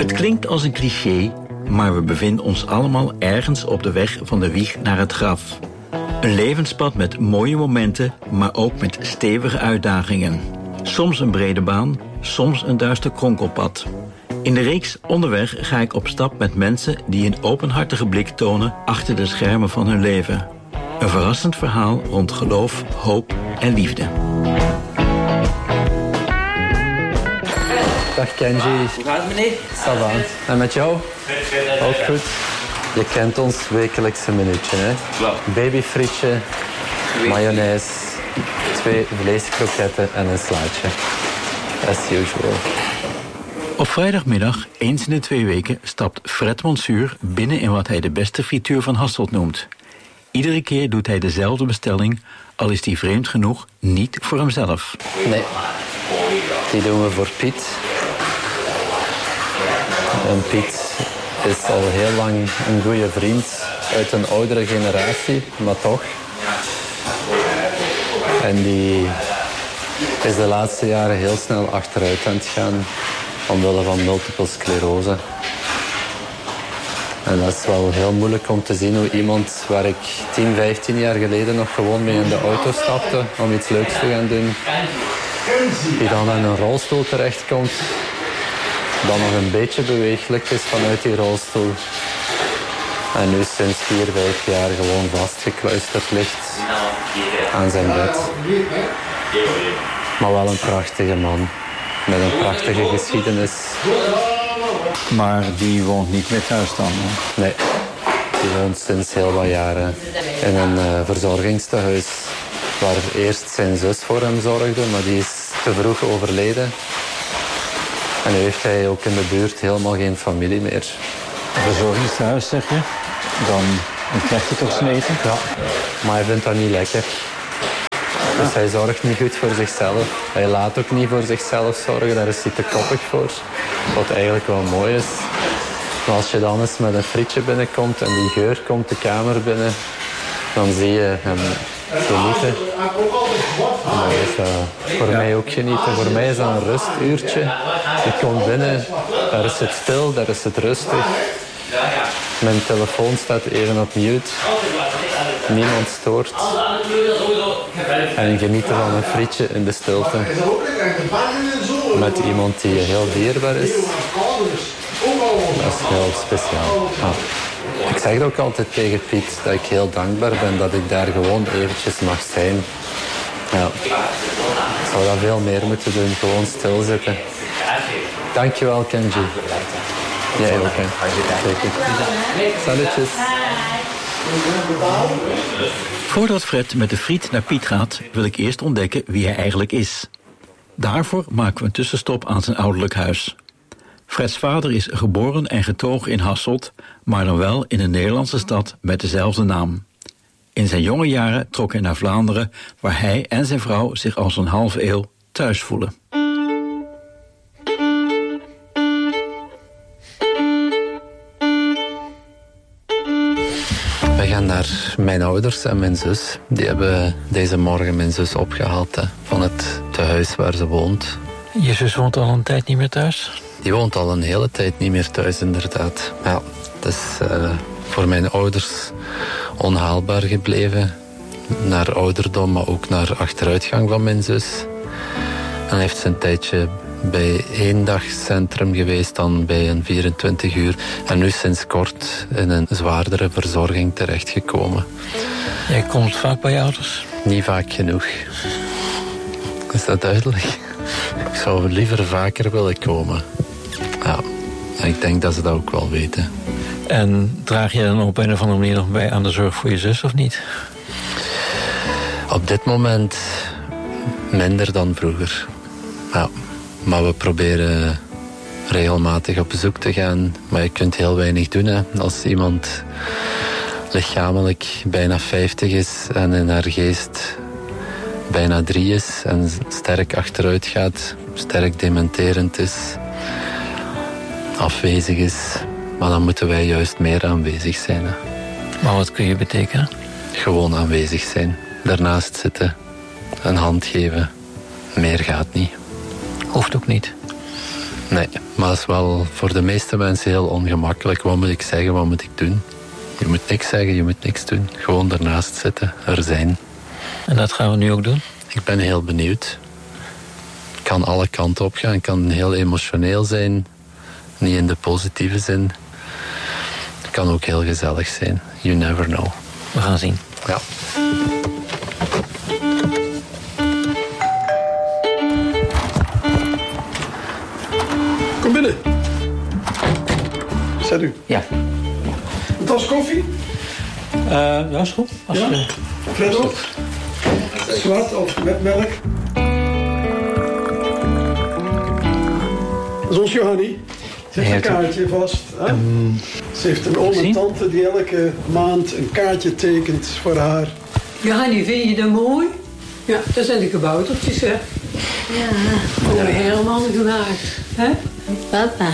Het klinkt als een cliché, maar we bevinden ons allemaal ergens op de weg van de wieg naar het graf. Een levenspad met mooie momenten, maar ook met stevige uitdagingen. Soms een brede baan, soms een duister kronkelpad. In de reeks Onderweg ga ik op stap met mensen die een openhartige blik tonen achter de schermen van hun leven. Een verrassend verhaal rond geloof, hoop en liefde. Dag Kenji. Hoe gaat het, meneer? Ça va. En met jou? Ook goed. Je kent ons wekelijkse minuutje, hè? Babyfrietje, mayonaise, 2 vleeskroketten en een slaatje. As usual. Op vrijdagmiddag, eens in de 2 weken, stapt Fred Monsuur binnen in wat hij de beste frituur van Hasselt noemt. Iedere keer doet hij dezelfde bestelling, al is die vreemd genoeg niet voor hemzelf. Nee, die doen we voor Piet. En Piet is al heel lang een goede vriend uit een oudere generatie, maar toch. En die is de laatste jaren heel snel achteruit aan het gaan, omwille van multiple sclerose. En dat is wel heel moeilijk om te zien hoe iemand waar ik 10, 15 jaar geleden nog gewoon mee in de auto stapte om iets leuks te gaan doen, die dan in een rolstoel terechtkomt, dan nog een beetje beweeglijk is vanuit die rolstoel. En nu sinds 4, 5 jaar gewoon vastgekluisterd ligt aan zijn bed. Maar wel een prachtige man, met een prachtige geschiedenis. Maar die woont niet meer thuis dan? Hè? Nee, die woont sinds heel wat jaren in een verzorgingstehuis waar eerst zijn zus voor hem zorgde, maar die is te vroeg overleden. En nu heeft hij ook in de buurt helemaal geen familie meer. Verzorgingstehuis, zeg je? Dan krijgt hij toch zijn eten? Ja, maar hij vindt dat niet lekker. Dus hij zorgt niet goed voor zichzelf. Hij laat ook niet voor zichzelf zorgen, daar is hij te koppig voor. Wat eigenlijk wel mooi is. Maar als je dan eens met een frietje binnenkomt en die geur komt de kamer binnen, dan zie je hem genieten. En dan is dat voor mij ook genieten. Voor mij is dat een rustuurtje. Je komt binnen, daar is het stil, daar is het rustig. Mijn telefoon staat even op mute. Niemand stoort. En genieten van een frietje in de stilte. Met iemand die heel dierbaar is. Dat is heel speciaal. Ja. Ik zeg het ook altijd tegen Piet dat ik heel dankbaar ben dat ik daar gewoon eventjes mag zijn. Ja. Ik zou dat veel meer moeten doen, gewoon stilzitten. Dankjewel, Kenji. Jij ook, hè. Zeker. Salutjes. Voordat Fred met de friet naar Piet gaat, wil ik eerst ontdekken wie hij eigenlijk is. Daarvoor maken we een tussenstop aan zijn ouderlijk huis. Freds vader is geboren en getogen in Hasselt, maar dan wel in een Nederlandse stad met dezelfde naam. In zijn jonge jaren trok hij naar Vlaanderen, waar hij en zijn vrouw zich al zo'n halve eeuw thuis voelen. We gaan naar mijn ouders en mijn zus. Die hebben deze morgen mijn zus opgehaald van het tehuis waar ze woont. Je zus woont al een tijd niet meer thuis? Die woont al een hele tijd niet meer thuis, inderdaad. Ja, het is voor mijn ouders onhaalbaar gebleven. Naar ouderdom, maar ook naar achteruitgang van mijn zus. En heeft ze een tijdje bij 1-dagcentrum geweest, dan bij een 24 uur. En nu sinds kort in een zwaardere verzorging terechtgekomen. Jij komt vaak bij je ouders? Niet vaak genoeg. Is dat duidelijk? Ik zou liever vaker willen komen. Ja, ik denk dat ze dat ook wel weten. En draag je dan op een of andere manier nog bij aan de zorg voor je zus, of niet? Op dit moment minder dan vroeger. Ja, maar we proberen regelmatig op bezoek te gaan. Maar je kunt heel weinig doen, hè. Als iemand lichamelijk bijna 50 is en in haar geest bijna 3 is en sterk achteruit gaat, sterk dementerend is, afwezig is, maar dan moeten wij juist meer aanwezig zijn. Hè. Maar wat kun je betekenen? Gewoon aanwezig zijn, daarnaast zitten, een hand geven. Meer gaat niet. Hoeft ook niet. Nee, maar dat is wel voor de meeste mensen heel ongemakkelijk. Wat moet ik zeggen, wat moet ik doen? Je moet niks zeggen, je moet niks doen. Gewoon ernaast zitten, er zijn. En dat gaan we nu ook doen? Ik ben heel benieuwd. Ik kan alle kanten op gaan. Ik kan heel emotioneel zijn. Niet in de positieve zin. Het kan ook heel gezellig zijn. You never know. We gaan zien. Ja. Kom binnen. Zet u. Ja. Een tas koffie? Ja, is goed. Ja. Fred ook? Zwart of met melk? Dat is ons Johannie. Ze heeft een kaartje vast. Hè? Ze heeft een oom en tante die elke maand een kaartje tekent voor haar. Johannie, vind je dat mooi? Ja, dat zijn de kaboutertjes, hè? Ja. Mooi helemaal gemaakt, hè? Papa.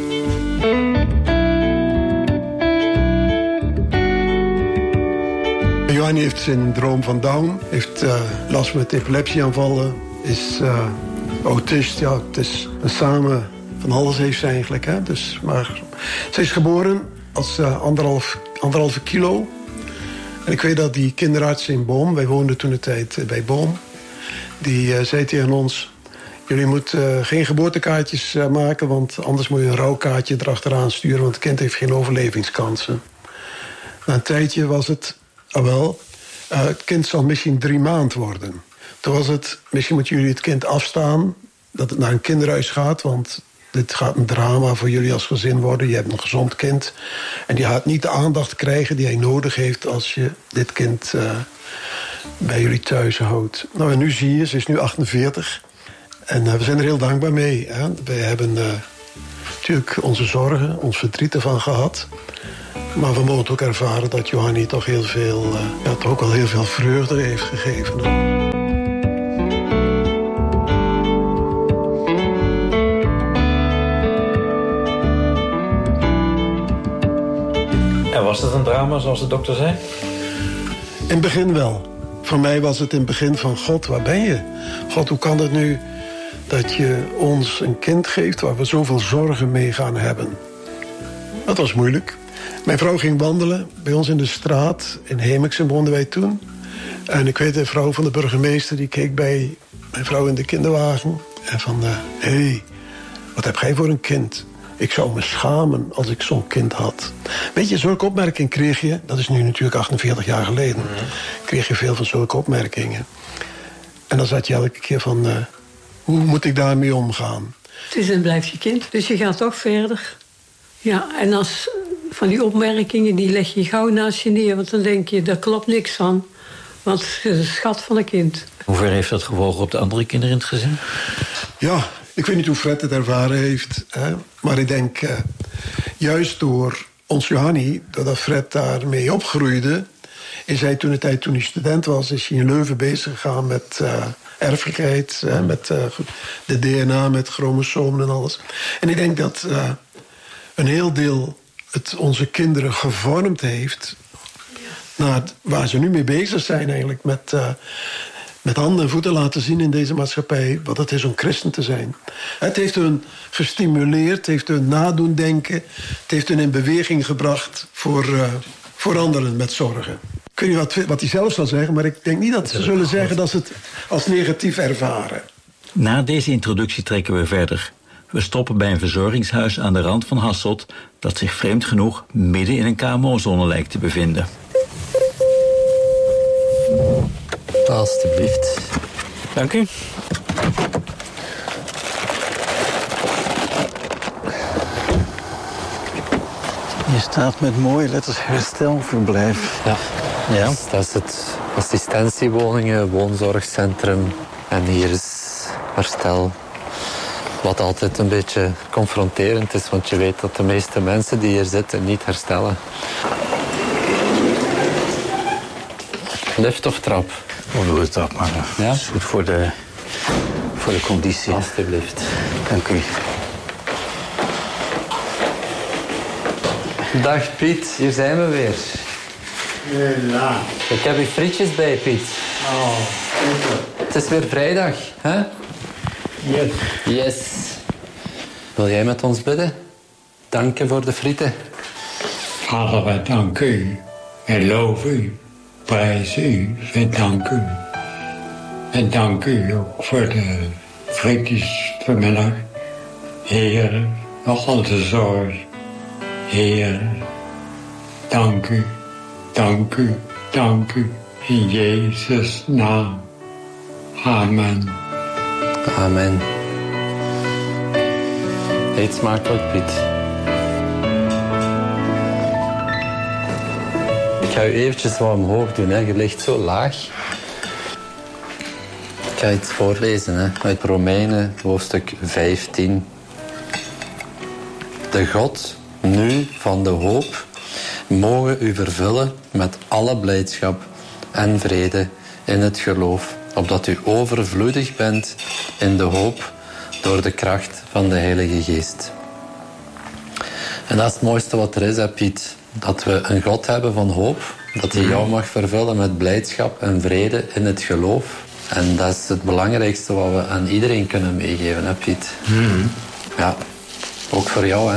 Johannie heeft syndroom van Down, heeft last met epilepsieaanvallen, is autist. Ja, het is een samen van alles heeft ze eigenlijk. Hè? Dus, maar ze is geboren als anderhalve kilo. En ik weet dat die kinderarts in Boom, wij woonden toen de tijd bij Boom, die zei tegen ons: jullie moeten geen geboortekaartjes maken, want anders moet je een rouwkaartje erachteraan sturen, want het kind heeft geen overlevingskansen. Na een tijdje was het, het kind zal misschien 3 maanden worden. Toen was het, misschien moeten jullie het kind afstaan, dat het naar een kinderhuis gaat, want dit gaat een drama voor jullie als gezin worden. Je hebt een gezond kind en die gaat niet de aandacht krijgen die hij nodig heeft als je dit kind bij jullie thuis houdt. Nou, en nu zie je, ze is nu 48 en we zijn er heel dankbaar mee. Hè? Wij hebben natuurlijk onze zorgen, ons verdriet ervan gehad. Maar we mogen ook ervaren dat Johannie toch heel veel, toch ook wel heel veel vreugde heeft gegeven. En was het een drama, zoals de dokter zei? In het begin wel. Voor mij was het in het begin van: God, waar ben je? God, hoe kan het nu dat je ons een kind geeft waar we zoveel zorgen mee gaan hebben? Dat was moeilijk. Mijn vrouw ging wandelen bij ons in de straat. In Hemeksen woonden wij toen. En ik weet, de vrouw van de burgemeester die keek bij mijn vrouw in de kinderwagen. En van, hé, wat heb jij voor een kind? Ik zou me schamen als ik zo'n kind had. Weet je, zulke opmerkingen kreeg je. Dat is nu natuurlijk 48 jaar geleden. Kreeg je veel van zulke opmerkingen. En dan zat je elke keer van, hoe moet ik daarmee omgaan? Het is en blijft je kind, dus je gaat toch verder. Ja, en als van die opmerkingen, die leg je gauw naast je neer. Want dan denk je, daar klopt niks van. Want het is een schat van een kind. Hoe ver heeft dat gewogen op de andere kinderen in het gezin? Ja, ik weet niet hoe Fred het ervaren heeft. Hè? Maar ik denk, juist door ons Johannie, doordat Fred daarmee opgroeide, is hij toen hij student was, is hij in Leuven bezig gegaan met erfelijkheid. Met de DNA, met chromosomen en alles. En ik denk dat een heel deel het onze kinderen gevormd heeft naar waar ze nu mee bezig zijn eigenlijk. Met handen en voeten laten zien in deze maatschappij wat het is om christen te zijn. Het heeft hun gestimuleerd, het heeft hun nadoen denken, het heeft hun in beweging gebracht voor anderen met zorgen. Ik weet niet wat hij zelf zal zeggen, maar ik denk niet dat ze zullen zeggen dat ze het als negatief ervaren. Na deze introductie trekken we verder. We stoppen bij een verzorgingshuis aan de rand van Hasselt dat zich vreemd genoeg midden in een KMO-zone lijkt te bevinden. Alsjeblieft. Dank u. Je staat met mooie letters herstelverblijf. Ja. Ja. Dat is het assistentiewoningen, woonzorgcentrum. En hier is herstel. Wat altijd een beetje confronterend is, want je weet dat de meeste mensen die hier zitten niet herstellen. Lift of trap? Hoe doe het dat, maar Ja? dat is goed voor de conditie. Alsjeblieft. Dank u. Dag Piet, hier zijn we weer. Ja. Ik heb je frietjes bij, Piet. Oh, Het is weer vrijdag, hè? yes. Yes. Wil jij met ons bidden? Danken voor de frieten. Vader, wij danken u. Wij loven u. Prijs u. Wij danken u. En dank u ook voor de frietjes vanmiddag. Heer, nog onze zorg. Heer, dank u. Dank u. Dank u. In Jezus' naam. Amen. Amen. Eet smakelijk, Piet. Ik ga u eventjes wat omhoog doen. Hè. Je ligt zo laag. Ik ga iets voorlezen hè. Uit Romeinen, hoofdstuk 15. De God, nu van de hoop, mogen u vervullen met alle blijdschap en vrede in het geloof, opdat u overvloedig bent in de hoop door de kracht van de Heilige Geest. En dat is het mooiste wat er is, hè, Piet. Dat we een God hebben van hoop, dat hij jou mag vervullen met blijdschap en vrede in het geloof. En dat is het belangrijkste wat we aan iedereen kunnen meegeven, hè, Piet. Ja, ook voor jou, hè.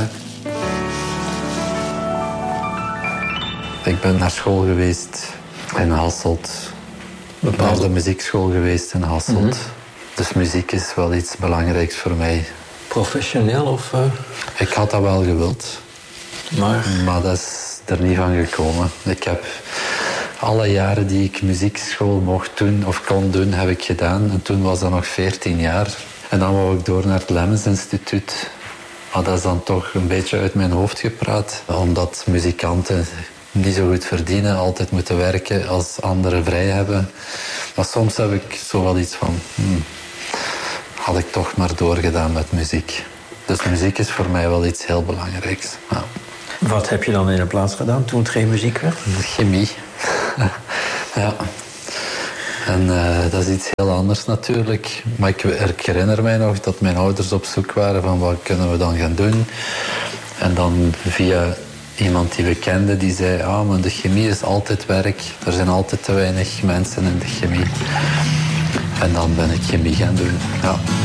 Ik ben naar school geweest in Hasselt. Naar de muziekschool geweest in Hasselt. Dus muziek is wel iets belangrijks voor mij. Professioneel of... Ik had dat wel gewild. Maar dat is er niet van gekomen. Ik heb alle jaren die ik muziekschool mocht doen of kon doen, heb ik gedaan. En toen was dat nog 14 jaar. En dan wou ik door naar het Lemmens Instituut. Maar dat is dan toch een beetje uit mijn hoofd gepraat. Omdat muzikanten niet zo goed verdienen, altijd moeten werken als anderen vrij hebben. Maar soms heb ik zo wel iets van... had ik toch maar doorgedaan met muziek. Dus muziek is voor mij wel iets heel belangrijks. Ja. Wat heb je dan in de plaats gedaan toen het geen muziek werd? Chemie. Ja. En dat is iets heel anders natuurlijk. Maar ik herinner mij nog dat mijn ouders op zoek waren van wat kunnen we dan gaan doen. En dan via iemand die we kenden, die zei... maar de chemie is altijd werk. Er zijn altijd te weinig mensen in de chemie. En dan ben ik chemie gaan doen. Ja.